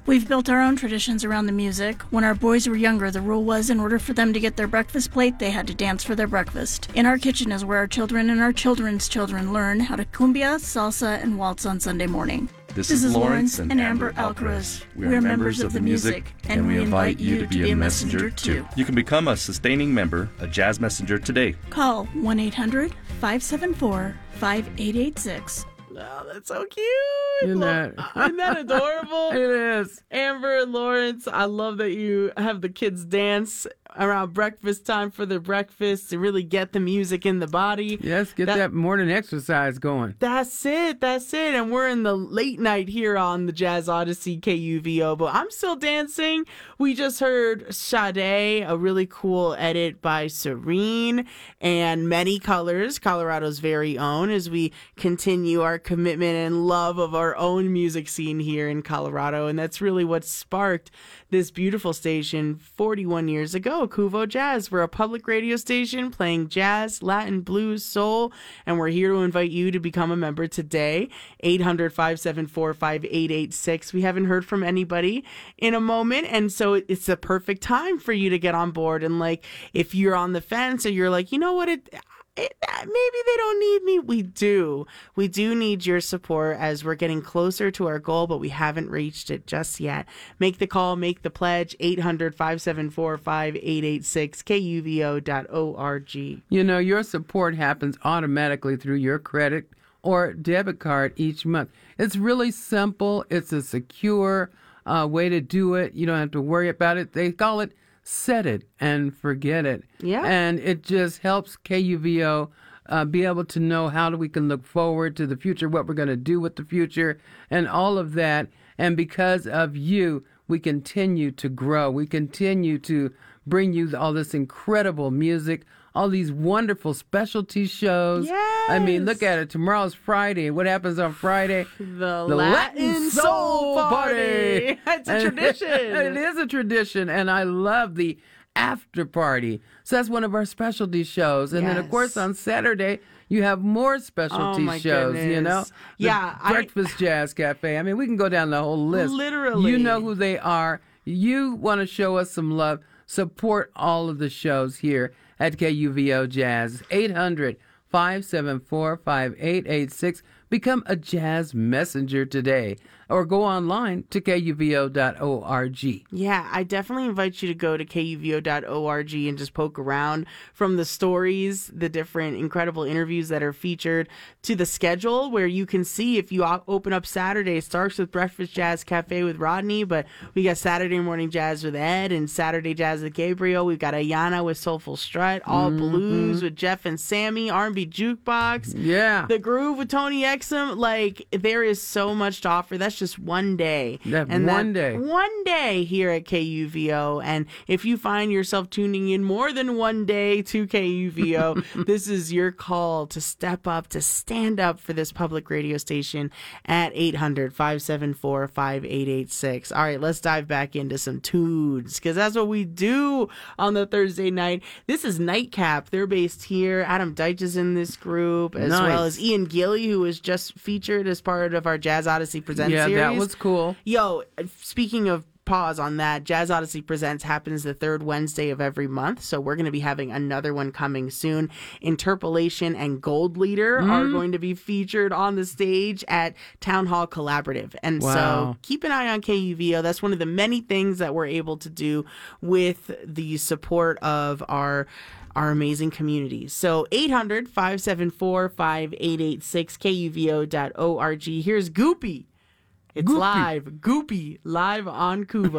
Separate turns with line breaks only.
We've built our own traditions around the music. When our boys were younger, the rule was in order for them to get their breakfast plate, they had to dance for their breakfast. In our kitchen is where our children and our children's children learn how to cumbia, salsa, and waltz on Sunday morning.
This is Lawrence and Amber Alcaraz.
We are members of the music, and we invite you to be a messenger too.
You can become a sustaining member, a Jazz Messenger today.
Call 1-800-574-5886.
Oh, that's so cute.
Isn't that
adorable?
It is.
Amber and Lawrence, I love that you have the kids dance around breakfast time for their breakfast to really get the music in the body.
Yes, get that morning exercise going.
That's it. And we're in the late night here on the Jazz Odyssey KUVO, but I'm still dancing. We just heard Sade, a really cool edit by Serene, and Many Colors, Colorado's very own, as we continue our commitment and love of our own music scene here in Colorado. And that's really what sparked this beautiful station 41 years ago, Kuvo Jazz. We're a public radio station playing jazz, Latin, blues, soul, and we're here to invite you to become a member today. 800-574-5886. We haven't heard from anybody in a moment, and so it's a perfect time for you to get on board. And like, if you're on the fence or you're like, you know what, maybe they don't need me. We do need your support as we're getting closer to our goal, but we haven't reached it just yet. Make the call, make the pledge, 800-574-5886, KUVO.org.
You know, your support happens automatically through your credit or debit card each month. It's really simple. It's a secure way to do it. You don't have to worry about it. They call it set it and forget it.
Yeah.
And it just helps KUVO be able to know how we can look forward to the future, what we're going to do with the future, and all of that. And because of you, we continue to grow. We continue to bring you all this incredible music, all these wonderful specialty shows.
Yes.
I mean, look at it. Tomorrow's Friday. What happens on Friday?
The Latin Soul Party. It's a tradition.
It is a tradition, and I love the after party. So that's one of our specialty shows. And then, of course, on Saturday, you have more specialty shows,
goodness.
you know? Breakfast Jazz Cafe. I mean, we can go down the whole list.
Literally.
You know who they are. You want to show us some love. Support all of the shows here at KUVO Jazz. 800-574-5886. Become a Jazz Messenger today. Or go online to KUVO.org.
Yeah, I definitely invite you to go to KUVO.org and just poke around from the stories, the different incredible interviews that are featured, to the schedule where you can see if you open up Saturday. It starts with Breakfast Jazz Cafe with Rodney, but we got Saturday Morning Jazz with Ed and Saturday Jazz with Gabriel. We've got Ayana with Soulful Strut, All Blues with Jeff and Sammy, R&B Jukebox.
Yeah.
The Groove with Tony Exum. Like, there is so much to offer. That's just one day.
One
day here at KUVO. And if you find yourself tuning in more than one day to KUVO, this is your call to step up, to stand up for this public radio station at 800-574-5886. All right, let's dive back into some tunes, because that's what we do on the Thursday night. This is Nightcap. They're based here. Adam Deitch is in this group, as well as Ian Gilly, who was just featured as part of our Jazz Odyssey Presents series.
Yeah, that was cool.
Yo, speaking of pause on that, Jazz Odyssey Presents happens the third Wednesday of every month, so we're going to be having another one coming soon. Interpolation and Gold Leader are going to be featured on the stage at Town Hall Collaborative. And so keep an eye on KUVO. That's one of the many things that we're able to do with the support of our amazing communities. So 800-574-5886, KUVO.org. Here's Goopy. It's live. Goopy, live on Kuvo.